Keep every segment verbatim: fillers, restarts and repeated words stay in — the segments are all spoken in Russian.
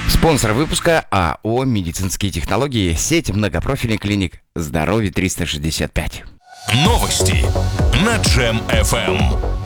Спонсор выпуска АО «Медицинские технологии», сеть многопрофильных клиник «Здоровье триста шестьдесят пять». Новости на Джем эф эм.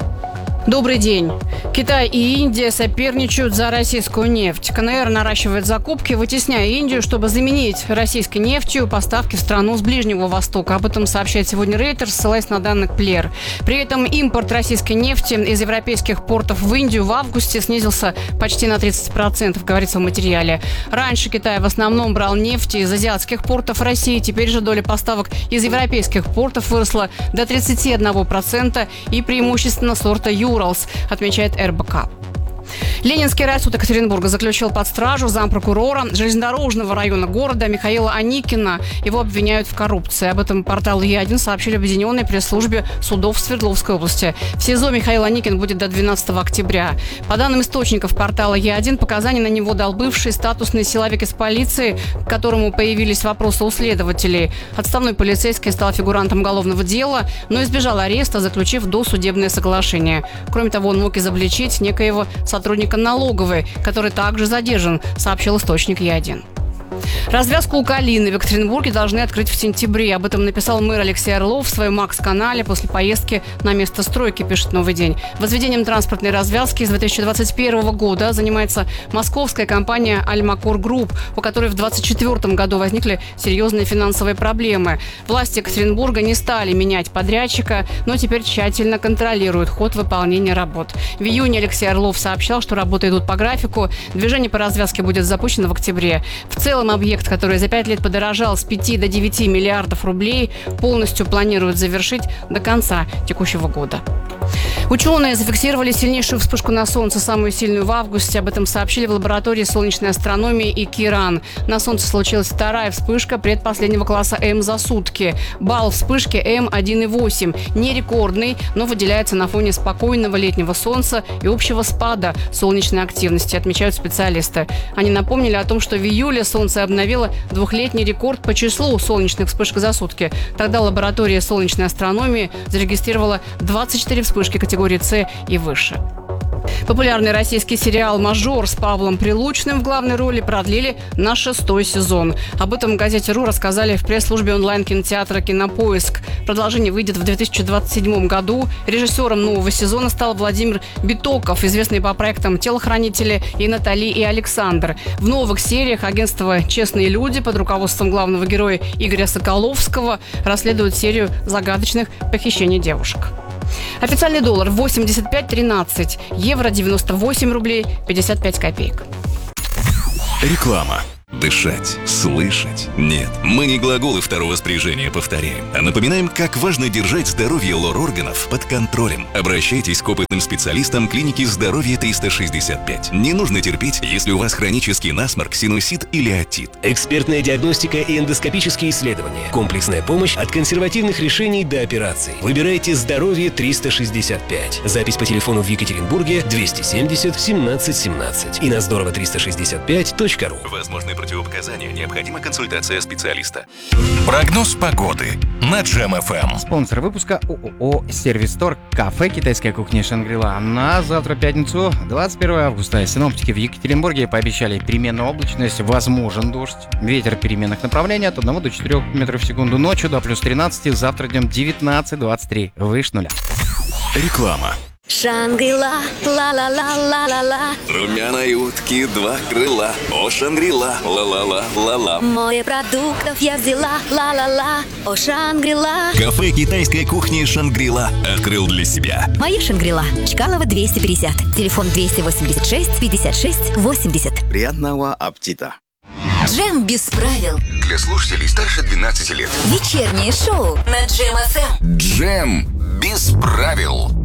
Добрый день. Китай и Индия соперничают за российскую нефть. КНР наращивает закупки, вытесняя Индию, чтобы заменить российской нефтью поставки в страну с Ближнего Востока. Об этом сообщает сегодня Reuters, ссылаясь на данные Плер. При этом импорт российской нефти из европейских портов в Индию в августе снизился почти на тридцать процентов, говорится в материале. Раньше Китай в основном брал нефть из азиатских портов России. Теперь же доля поставок из европейских портов выросла до тридцати одного процента и преимущественно сорта Юралс, отмечает эр бэ ка. Ленинский райсуд Екатеринбурга заключил под стражу зампрокурора железнодорожного района города Михаила Аникина. Его обвиняют в коррупции. Об этом портал Е один сообщили в объединенной пресс-службе судов Свердловской области. В СИЗО Михаил Аникин будет до двенадцатого октября. По данным источников портала Е один, показания на него дал бывший статусный силовик из полиции, к которому появились вопросы у следователей. Отставной полицейский стал фигурантом уголовного дела, но избежал ареста, заключив досудебное соглашение. Кроме того, он мог изобличить некоего сотрудника налоговой, который также задержан, сообщил источник Е один. Развязку у Калины в Екатеринбурге должны открыть в сентябре. Об этом написал мэр Алексей Орлов в своем Макс-канале после поездки на место стройки, пишет «Новый день». Возведением транспортной развязки с две тысячи двадцать первого года занимается московская компания «Альмакор Групп», у которой в двадцать четвёртом году возникли серьезные финансовые проблемы. Власти Екатеринбурга не стали менять подрядчика, но теперь тщательно контролируют ход выполнения работ. В июне Алексей Орлов сообщал, что работы идут по графику. Движение по развязке будет запущено в октябре. В целом объект, который за пять лет подорожал с пяти до девяти миллиардов рублей, полностью планируют завершить до конца текущего года. Ученые зафиксировали сильнейшую вспышку на Солнце, самую сильную в августе. Об этом сообщили в лаборатории солнечной астрономии и Киран. На Солнце случилась вторая вспышка предпоследнего класса М за сутки. Балл вспышки М один и восемь. Не рекордный, но выделяется на фоне спокойного летнего Солнца и общего спада солнечной активности, отмечают специалисты. Они напомнили о том, что в июле Солнце обновило двухлетний рекорд по числу солнечных вспышек за сутки. Тогда лаборатория солнечной астрономии зарегистрировала двадцать четыре вспышки категории С и выше. Популярный российский сериал «Мажор» с Павлом Прилучным в главной роли продлили на шестой сезон. Об этом в газете «Ру» рассказали в пресс-службе онлайн-кинотеатра «Кинопоиск». Продолжение выйдет в две тысячи двадцать седьмом году. Режиссером нового сезона стал Владимир Битоков, известный по проектам «Телохранители» и «Натали и Александр». В новых сериях агентство «Честные люди» под руководством главного героя Игоря Соколовского расследует серию загадочных похищений девушек. Официальный доллар восемьдесят пять тринадцать, евро девяносто восемь рублей пятьдесят пять копеек. Реклама. Дышать, слышать. Нет, мы не глаголы второго спряжения повторяем, а напоминаем, как важно держать здоровье лор-органов под контролем. Обращайтесь к опытным специалистам клиники «Здоровье триста шестьдесят пять». Не нужно терпеть, если у вас хронический насморк, синусит или отит. Экспертная диагностика и эндоскопические исследования. Комплексная помощь от консервативных решений до операций. Выбирайте «Здоровье триста шестьдесят пять». Запись по телефону в Екатеринбурге двести семьдесят семнадцать семнадцать и на здорово триста шестьдесят пять точка ру. Возможны противопоказания, необходима консультация специалиста. Прогноз погоды на Джем эф эм. Спонсор выпуска ООО «Сервис Стор», кафе «Китайская кухня Шангри-Ла». На завтра, пятницу, двадцать первого августа, синоптики в Екатеринбурге пообещали переменную облачность, возможен дождь. Ветер переменных направлений от одного до четырёх метров в секунду. Ночью до плюс тринадцати, завтра днем девятнадцать двадцать три, выше нуля. Реклама. Шангри-Ла, ла-ла-ла-ла-ла-ла. Румяной утки два крыла. О, Шангри-Ла, ла-ла-ла-ла-ла. Море продуктов я взяла, ла-ла-ла. О, Шангри-Ла. Кафе «Китайская кухня Шангри-Ла» открыл для себя. Моя Шангри-Ла. Чкалова двести пятьдесят. Телефон двести восемьдесят шесть пятьдесят шесть восемьдесят. Приятного аппетита! Джем без правил. Для слушателей старше двенадцати лет. Вечернее шоу на Джем эф эм. Джем без правил.